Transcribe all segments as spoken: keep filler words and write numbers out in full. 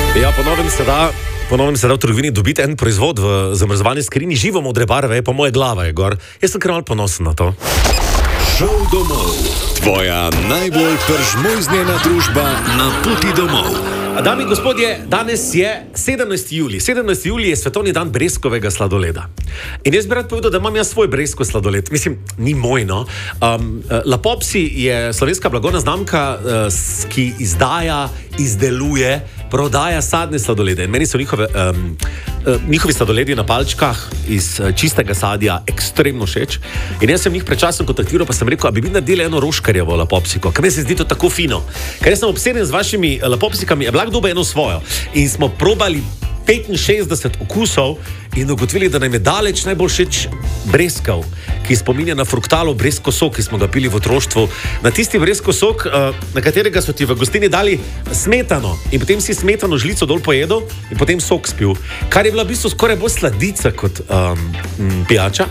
Ja, ponovim se da, ponovim se da v trgovini dobiti en proizvod v zamrzovalni skrini, živo modre barve, pa moja glava je gor. Jaz sem kar malo ponosen na to. Šel domov. Tvoja najbolj pržmojznjena družba na poti domov. Dami in gospodje, danes je sedemnajsti julij. sedemnajsti julij je svetovni dan breskovega sladoleda. In jaz bi rad povedal, da imam jaz svoj breskov sladoled. Mislim, ni moj, no. Um, La Popsi je slovenska blagovna znamka, uh, ki izdaja, izdeluje, prodaja sadne sladolede. In meni so njihove, um, uh, njihovi sladoledi na palčkah iz uh, čistega sadja ekstremno všeč. In jaz sem njih pred časom kontaktiral, pa sem rekel, a bi mi naredili eno roškarjevo La Popsiko, ker mi se zdi to tako fino. Ker jaz sem obseden z vašimi La Popsikami, je bila kdo eno svojo. In smo probali petinšestdeset okusov in ugotovili, da nam je daleč najbolj všeč breskov, ki spominja na fruktalo breskov sok, ki smo ga pili v otroštvu. Na tisti breskov sok, na katerega so ti v gostini dali smetano in potem si smetano žlico dol pojedel in potem sok spil. Kar je bila v bistvu skoraj bolj sladica kot um, pijača.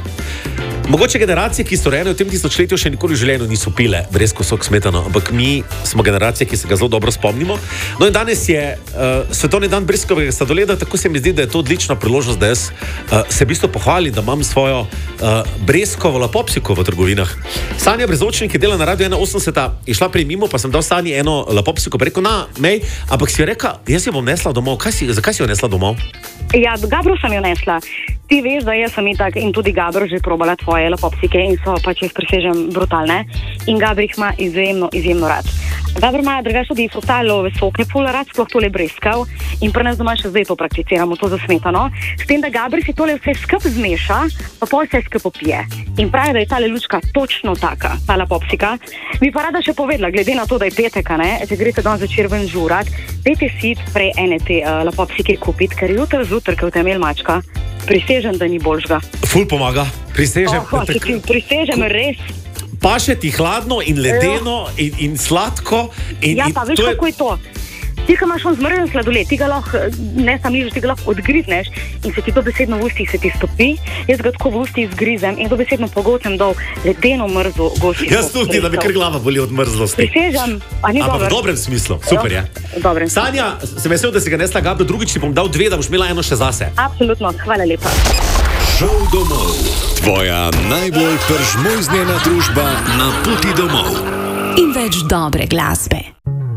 Mogoče generacije, ki so rojene v tem tisočletju, še nikoli v življenju niso pile breskov sok smetano, ampak mi smo generacije, ki se ga zelo dobro spomnimo. No in danes je uh, svetovni dan breskovega sladoleda, tako se mi zdi, da je to odlična priložnost, da jaz uh, se v bistvu pohvalim, da imam svojo uh, breskovo La Popsiko v trgovinah. Sanja Brezočnik, ki dela na Radiu ena osemdeset, je šla prej mimo, pa sem dal Sanji eno La Popsiko, pa rekel, na, mej, ampak si jo reka, jaz jo bom nesla domov. Kaj si, zakaj si jo nesla domov? Ja, Gabro sem jo nesla. Ti veš, da jaz sem itak in tudi Gabro že probala tvoje La Popsike in so pač, jaz prisežem, brutalne. In Gabri jih ima izjemno, izjemno rad. Gabro ima drugače tudi fruktalove soke, pol rad sploh tole breskov in pri nas doma še zdaj to prakticiramo, to za smetano. S tem, da Gabri si tole vse skup zmeša, pa pol vse skup popije. In pravi, da je tale lučka točno taka, ta La Popsika. Bi pa rada še povedala, glede na to, da je petek, ne, če greste danes zvečer ven žurat, dajte si prej ene te uh, La Popsike kupiti, ker jutri zjutraj, ko te imel mačka, prisežem, da ni boljšega. Ful pomaga, prisežem. Oh, tak... Prisežem res. Paše ti hladno in ledeno in, in sladko. In, ja, pa veš, to je... kako je to? Ti, ko imaš on zmrzen sladoled, ti ga lahko, ne sam ližeš, ti ga lahko odgrizneš in se ti to besedno v ustih se ti stopi. Jaz ga tako v ustih zgrizem in to besedno pogocem dol ledeno mrzo gosti. Jaz tudi, da mi kar glava boli od mrzlosti. Prisežem, a ni dobro. Ampak v dobrem smislu, super je. Dobrem. Sanja, sem vesel, da si ga nesla Gabro, drugič ti bom dal dve, da boš imela eno še zase. Absolutno, hvala lepa. Šel domov. Tvoja najbolj pržmojznjena družba na poti domov. In več dobre glasbe.